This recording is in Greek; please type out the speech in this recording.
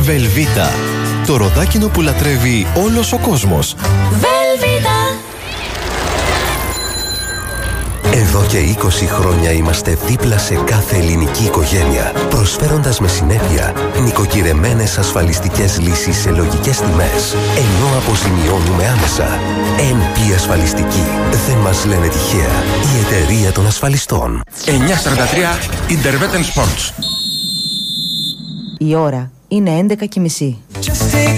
Βελβίτα. Το ροδάκινο που λατρεύει όλος ο κόσμος. Βελβίτα. Εδώ και 20 χρόνια είμαστε δίπλα σε κάθε ελληνική οικογένεια, προσφέροντας με συνέπεια νοικοκυρεμένες ασφαλιστικές λύσεις σε λογικές τιμές, ενώ αποζημιώνουμε άμεσα. NP Ασφαλιστική. Δεν μας λένε τυχαία. Η εταιρεία των ασφαλιστών. 9:43 Interveten Sports. Η ώρα είναι 11:30.